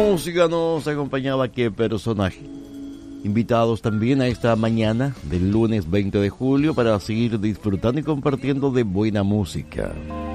música nos acompañaba qué personaje. Invitados también a esta mañana del lunes 20 de julio para seguir disfrutando y compartiendo de buena música.